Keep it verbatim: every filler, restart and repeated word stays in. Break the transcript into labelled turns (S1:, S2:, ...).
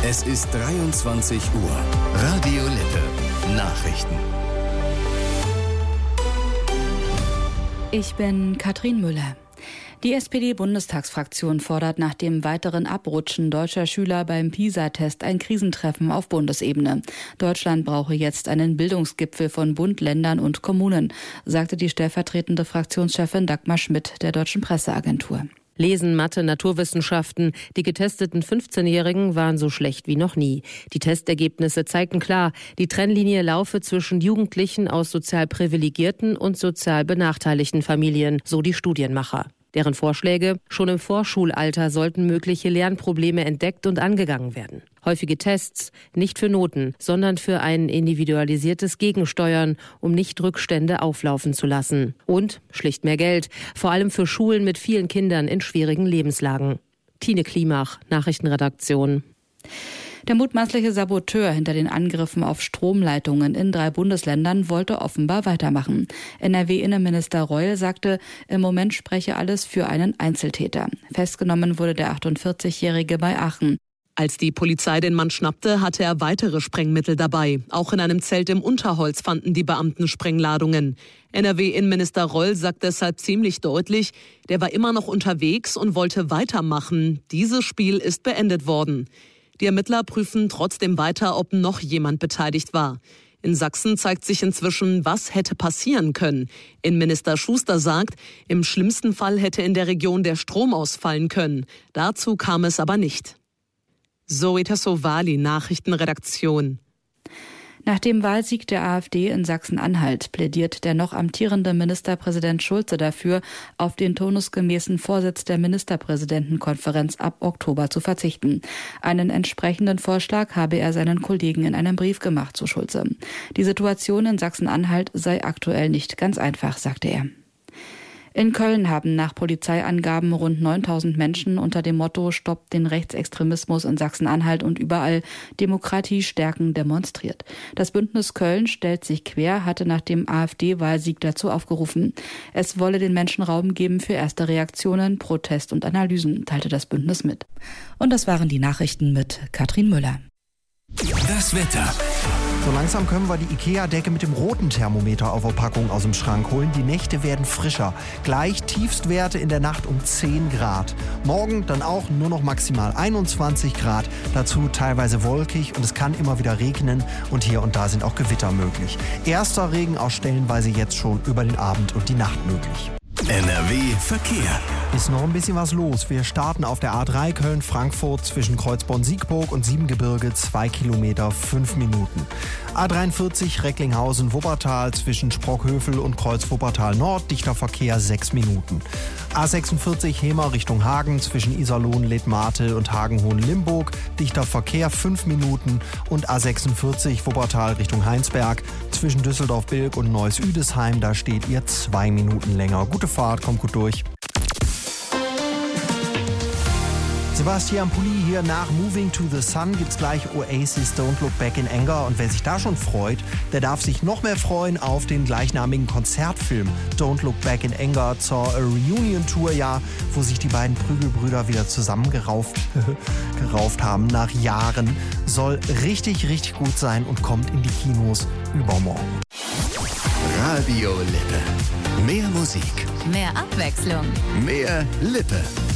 S1: Es ist dreiundzwanzig Uhr. Radio Lippe. Nachrichten.
S2: Ich bin Katrin Müller. Die S P D-Bundestagsfraktion fordert nach dem weiteren Abrutschen deutscher Schüler beim PISA-Test ein Krisentreffen auf Bundesebene. Deutschland brauche jetzt einen Bildungsgipfel von Bund, Ländern und Kommunen, sagte die stellvertretende Fraktionschefin Dagmar Schmidt der Deutschen Presseagentur.
S3: Lesen, Mathe, Naturwissenschaften. Die getesteten fünfzehnjährigen waren so schlecht wie noch nie. Die Testergebnisse zeigten klar, die Trennlinie laufe zwischen Jugendlichen aus sozial privilegierten und sozial benachteiligten Familien, so die Studienmacher. Deren Vorschläge: Schon im Vorschulalter sollten mögliche Lernprobleme entdeckt und angegangen werden. Häufige Tests, nicht für Noten, sondern für ein individualisiertes Gegensteuern, um nicht Rückstände auflaufen zu lassen. Und schlicht mehr Geld, vor allem für Schulen mit vielen Kindern in schwierigen Lebenslagen. Tine Klimach, Nachrichtenredaktion.
S2: Der mutmaßliche Saboteur hinter den Angriffen auf Stromleitungen in drei Bundesländern wollte offenbar weitermachen. N R W-Innenminister Reul sagte, im Moment spreche alles für einen Einzeltäter. Festgenommen wurde der achtundvierzigjährige bei Aachen.
S4: Als die Polizei den Mann schnappte, hatte er weitere Sprengmittel dabei. Auch in einem Zelt im Unterholz fanden die Beamten Sprengladungen. N R W-Innenminister Reul sagt deshalb ziemlich deutlich, der war immer noch unterwegs und wollte weitermachen. Dieses Spiel ist beendet worden. Die Ermittler prüfen trotzdem weiter, ob noch jemand beteiligt war. In Sachsen zeigt sich inzwischen, was hätte passieren können. Innenminister Schuster sagt, im schlimmsten Fall hätte in der Region der Strom ausfallen können. Dazu kam es aber nicht. Zoe Tassovali, Nachrichtenredaktion.
S2: Nach dem Wahlsieg der AfD in Sachsen-Anhalt plädiert der noch amtierende Ministerpräsident Schulze dafür, auf den turnusgemäßen Vorsitz der Ministerpräsidentenkonferenz ab Oktober zu verzichten. Einen entsprechenden Vorschlag habe er seinen Kollegen in einem Brief gemacht, so Schulze. Die Situation in Sachsen-Anhalt sei aktuell nicht ganz einfach, sagte er. In Köln haben nach Polizeiangaben rund neuntausend Menschen unter dem Motto »Stoppt den Rechtsextremismus in Sachsen-Anhalt und überall Demokratie stärken« demonstriert. Das Bündnis Köln stellt sich quer, hatte nach dem AfD-Wahlsieg dazu aufgerufen. Es wolle den Menschen Raum geben für erste Reaktionen, Protest und Analysen, teilte das Bündnis mit. Und das waren die Nachrichten mit Katrin Müller.
S1: Das Wetter.
S5: So langsam können wir die Ikea-Decke mit dem roten Thermometer auf der Packung aus dem Schrank holen. Die Nächte werden frischer. Gleich Tiefstwerte in der Nacht um zehn Grad. Morgen dann auch nur noch maximal einundzwanzig Grad. Dazu teilweise wolkig und es kann immer wieder regnen. Und hier und da sind auch Gewitter möglich. Erster Regen auch stellenweise jetzt schon über den Abend und die Nacht möglich.
S1: N R W Verkehr.
S5: Ist noch ein bisschen was los. Wir starten auf der A drei Köln-Frankfurt zwischen Kreuzborn-Siegburg und Siebengebirge, zwei Kilometer, fünf Minuten. A dreiundvierzig Recklinghausen-Wuppertal zwischen Sprockhövel und Kreuz-Wuppertal Nord, dichter Verkehr, sechs Minuten. A sechsundvierzig Hemer Richtung Hagen zwischen Iserlohn, Letmartel und Hagen-Hohen-Limburg, dichter Verkehr, fünf Minuten. Und A sechsundvierzig Wuppertal Richtung Heinsberg zwischen Düsseldorf-Bilk und Neuss-Üdesheim, da steht ihr zwei Minuten länger. Gute Fahrt, kommt gut durch. Sebastian Pulli hier nach Moving to the Sun gibt's gleich Oasis Don't Look Back in Anger. Und wer sich da schon freut, der darf sich noch mehr freuen auf den gleichnamigen Konzertfilm Don't Look Back in Anger zur Reunion-Tour, ja, wo sich die beiden Prügelbrüder wieder zusammengerauft gerauft haben nach Jahren. Soll richtig, richtig gut sein und kommt in die Kinos übermorgen.
S1: Radio Lippe. Mehr Musik.
S6: Mehr Abwechslung.
S1: Mehr Lippe.